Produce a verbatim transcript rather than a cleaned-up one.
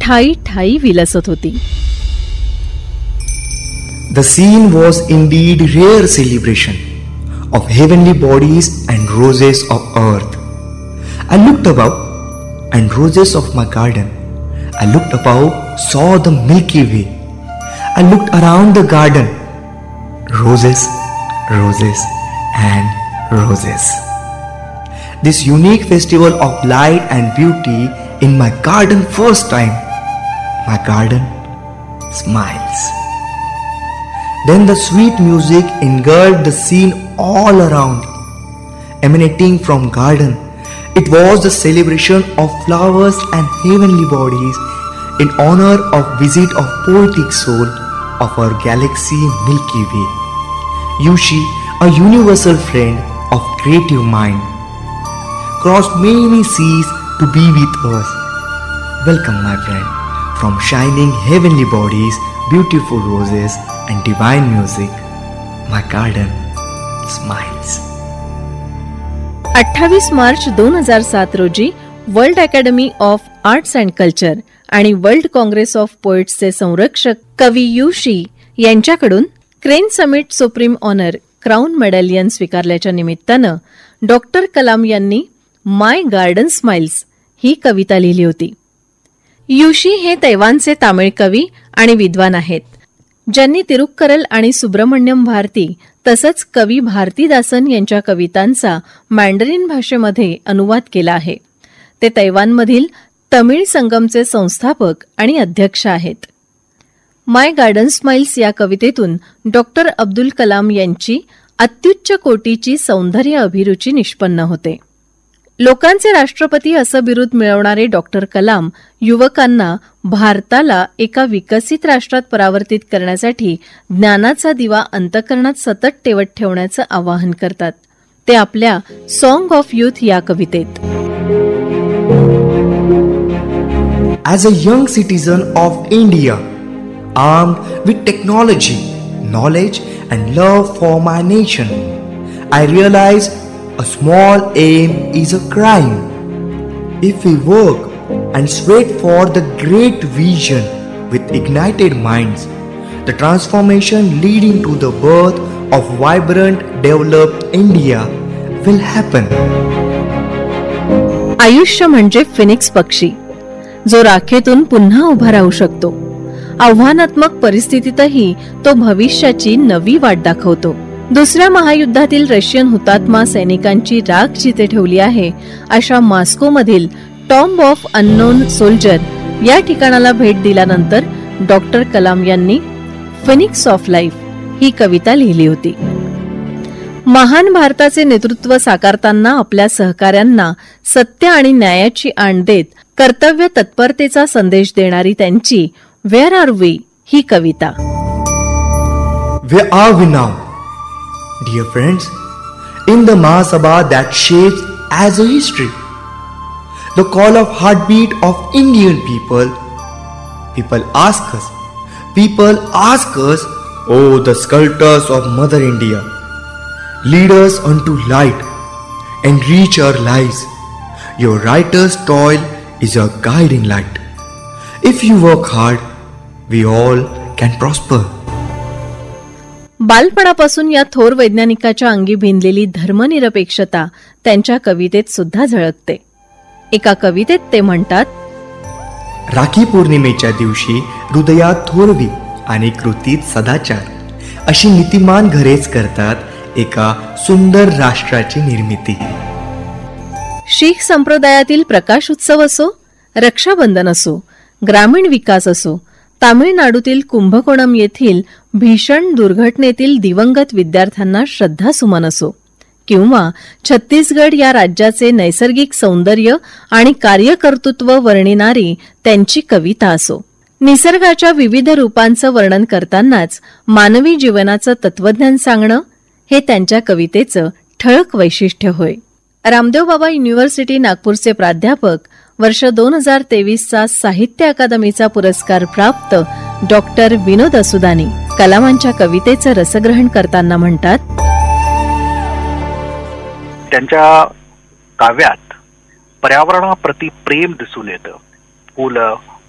ठाई ठाई विलसत होती. The scene was indeed rare celebration of heavenly bodies and roses of earth. I looked above, and roses of my garden. I looked above, saw the Milky Way. I looked around the garden. Roses, roses, and roses. This unique festival of light and beauty in my garden first time. My garden smiles. Then the sweet music engulfed the scene all around, emanating from garden. It was the celebration of flowers and heavenly bodies in honor of visit of poetic soul of our galaxy Milky Way. Yushi, a universal friend of creative mind, crossed many seas to be with us. Welcome, my friend, from shining heavenly bodies, beautiful roses and divine music. My garden smiles. अठ्ठावीस मार्च दोन हजार सात रोजी world academy of arts and culture आणि world Congress of पोएट्सचे संरक्षक कवी Yushi यांच्याकडून crane summit supreme honour crown मेडॅलियन स्वीकारल्याच्या निमित्तानं डॉक्टर कलाम यांनी माय गार्डन स्माइल्स ही कविता लिहिली होती. युशी हे तैवानचे तामिळ कवी आणि विद्वान आहेत, ज्यांनी तिरुक्करल आणि सुब्रमण्यम भारती तसंच कवी भारतीदासन यांच्या कवितांचा मँडरिन भाषेमध्ये अनुवाद केला आहे. ते तैवानमधील तमिळ संगमचे संस्थापक आणि अध्यक्ष आहेत. माय गार्डन स्माइल्स या कवितेतून डॉक्टर अब्दुल कलाम यांची अत्युच्च कोटीची सौंदर्य अभिरुची निष्पन्न होते. लोकांचे राष्ट्रपती असं बिरुद मिळवणारे डॉक्टर कलाम युवकांना भारताला एका विकसित राष्ट्रात परावर्तित करण्यासाठी ज्ञानाचा दिवा अंतःकरणात सतत तेवत ठेवण्याचं आवाहन करतात. ते आपल्या सॉन्ग ऑफ यूथ या कवितेत, As a young citizen of India, armed with technology, knowledge and love for my nation, I realize a small aim is a crime. If we work and sweat for the great vision with ignited minds, the transformation leading to the birth of vibrant, developed India will happen. आयुष्य म्हणजे Phoenix पक्षी, जो राखेतून पुन्हा उभा राहू शकतो. आव्हानात्मक परिस्थितीतही तो भविष्याची नवी वाट दाखवतो. दुसऱ्या महायुद्धातील रशियन हुतात्मा सैनिकांची राख जिथे ठेवली आहे अशा मॉस्कोमधील टॉम्ब ऑफ अननोन सोल्जर या ठिकाणाला भेट दिल्यानंतर डॉक्टर कलाम यांनी फिनिक्स ऑफ लाईफ ही कविता लिहिली होती. महान भारताचे नेतृत्व साकारताना आपल्या सहकाऱ्यांना सत्य आणि न्यायाची आण देत कर्तव्य तत्परतेचा संदेश देणारी त्यांची where are we he Kavita. Where are we now? Dear friends, in the Mahasabha that shapes as a history, the call of heartbeat of Indian people, people ask us, people ask us, oh the sculptors of Mother India, lead us unto light, enrich our lives. Your writer's toil is a guiding light. If you work hard, we all can prosper. बालपणापासून या थोर वैज्ञानिकाच्या अंगी भिनलेली धर्मनिरपेक्षता त्यांच्या कवितेत सुद्धा झळकते. एका कवितेत ते म्हणतात, राखी पौर्णिमेच्या दिवशी हृदयात थोरवी आणि कृतीत सदाचार अशी नीतिमान घरेच करतात एका सुंदर राष्ट्राची निर्मिती. शीख संप्रदायातील प्रकाश उत्सव असो, रक्षाबंधन असो, ग्रामीण विकास असो, तामिळनाडूतील कुंभकोणम येथील भीषण दुर्घटनेतील दिवंगत विद्यार्थ्यांना श्रद्धासुमन असो, किंवा छत्तीसगड या राज्याचे नैसर्गिक सौंदर्य आणि कार्यकर्तृत्व वर्णिणारी त्यांची कविता असो, निसर्गाच्या विविध रूपांचं वर्णन करतानाच मानवी जीवनाचं तत्वज्ञान सांगणं हे त्यांच्या कवितेचं ठळक वैशिष्ट्य होय. रामदेव बाबा युनिव्हर्सिटी नागपूरचे प्राध्यापक, वर्ष दोन हजार तेवीसचा साहित्य अकादमीचा पुरस्कार प्राप्त डॉक्टर विनोद असुदानी कलामांच्या कवितेचं रसग्रहण करताना म्हणतात, त्यांच्या काव्यात पर्यावरणाप्रती प्रेम दिसून येतं. फुलं,